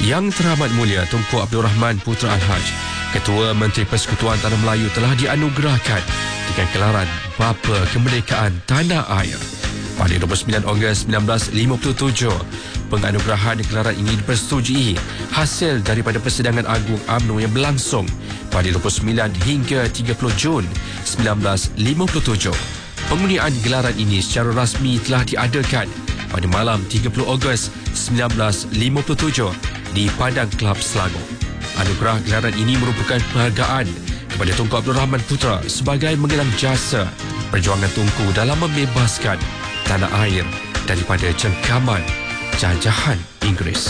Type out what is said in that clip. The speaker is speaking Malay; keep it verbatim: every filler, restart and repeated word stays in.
Yang Teramat Mulia Tunku Abdul Rahman Putra Al-Haj, Ketua Menteri Persekutuan Tanah Melayu, telah dianugerahkan dengan gelaran Bapa Kemerdekaan Tanah Air. Pada dua puluh sembilan Ogos seribu sembilan ratus lima puluh tujuh, penganugerahan gelaran ini dipersetujui hasil daripada Persidangan Agung U M N O yang berlangsung pada dua puluh sembilan hingga tiga puluh Jun seribu sembilan ratus lima puluh tujuh. Pengundian gelaran ini secara rasmi telah diadakan pada malam tiga puluh Ogos seribu sembilan ratus lima puluh tujuh di Padang Kelab Selangor. Anugerah gelaran ini merupakan penghargaan kepada Tunku Abdul Rahman Putra sebagai mengenang jasa perjuangan Tunku dalam membebaskan tanah air daripada cengkaman jajahan Inggeris.